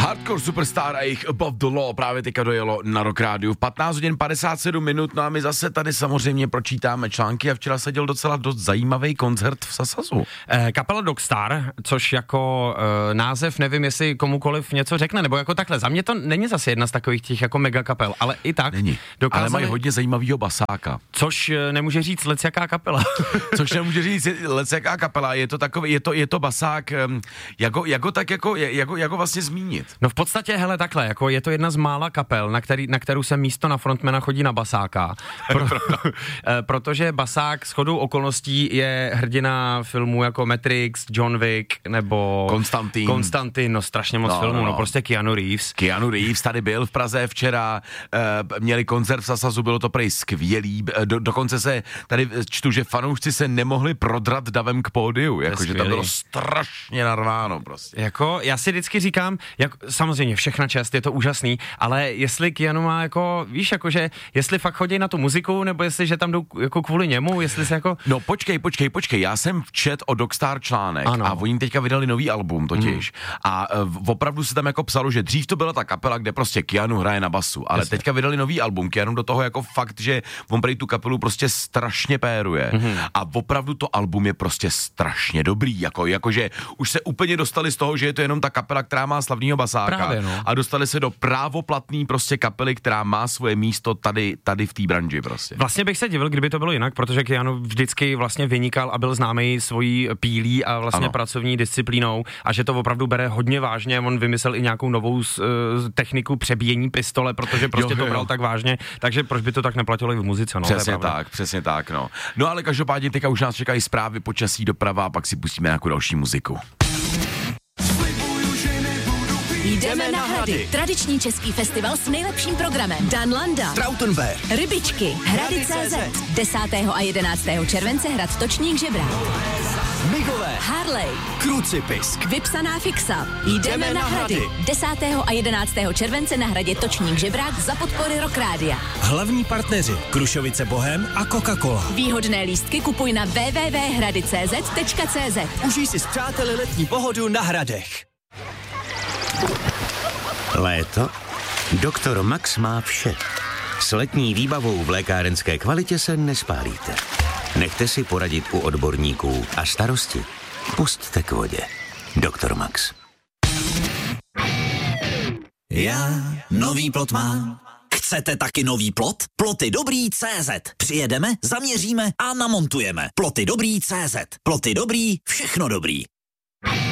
Hardcore Superstar a jejich Above the Law právě teďka dojelo na Rock Rádiu v 15 hodin 57 minut, no a my zase tady samozřejmě pročítáme články a včera se děl docela dost zajímavý koncert v Sasazu. Kapela Dogstar, což jako název nevím, jestli komukoliv něco řekne, nebo jako takhle, za mě to není zase jedna z takových těch jako mega kapel, ale i tak není, dokázali, ale mají hodně zajímavýho basáka. Což nemůže říct lecjaká kapela. Což nemůže říct lecjaká kapela, je to takový, je to basák, jako vlastně zmínit. No v podstatě, hele, takhle, jako je to jedna z mála kapel, na kterou se místo na frontmana chodí na basáka. Protože basák shodou okolností je hrdina filmů jako Matrix, John Wick nebo Konstantin, no strašně moc filmů, no prostě Keanu Reeves tady byl v Praze včera, měli koncert v Sasazu, bylo to prej skvělý, dokonce se tady čtu, že fanoušci se nemohli prodrat davem k pódiu, jakože tam bylo strašně narváno prostě. Jako, já si vždycky říkám, samozřejmě všechna čest, je to úžasný, ale jestli Keanu má jako, víš, jakože, jestli fakt chodí na tu muziku, nebo jestli, že tam jdou jako kvůli němu, jestli se jako... No počkej, já jsem včet o Dogstar článek a oni teďka vydali nový album totiž a opravdu se tam jako psalo, že dřív to byla ta kapela, kde prostě Keanu hraje na basu, ale teďka vydali nový album, Keanu do toho jako fakt, že on prej tu kapelu prostě strašně péruje a opravdu to album je prostě strašně dobrý, jakože už se úplně dostali z toho, že je to jenom ta kapela, která má slavného basáka. Právě, no. A dostali se do právoplatný prostě kapely, která má svoje místo tady v té branži prostě. Vlastně bych se divil, kdyby to bylo jinak, protože Keanu vždycky vlastně vynikal a byl známý svojí pílí a vlastně pracovní disciplínou a že to opravdu bere hodně vážně. On vymyslel i nějakou novou techniku přebíjení pistole, protože prostě to bral tak vážně, takže proč by to tak neplatilo i v muzice, no. Přesně tak, no. No ale každopádně teďka už nás čekají zprávy, počasí, doprava a pak si pustíme nějakou další muziku. Jdeme na Hrady. Tradiční český festival s nejlepším programem. Dan Landa, Trautenberg, Rybičky, Hrady.cz. 10. a 11. července hrad Točník Žebrák. Migové, Harley, Krucipisk, Vypsaná fixa. Jdeme na Hrady. 10. a 11. července na hradě Točník Žebrák za podpory Rock Rádia. Hlavní partneři Krušovice Bohem a Coca-Cola. Výhodné lístky kupuj na www.hrady.cz. Užij si s přáteli letní pohodu na Hradech. Léto? Doktor Max má vše. S letní výbavou v lékárenské kvalitě se nespálíte. Nechte si poradit u odborníků a starosti pusťte k vodě. Doktor Max. Já nový plot mám. Chcete taky nový plot? Ploty dobrý CZ. Přijedeme, zaměříme a namontujeme. Ploty dobrý CZ. Ploty dobrý, všechno dobrý.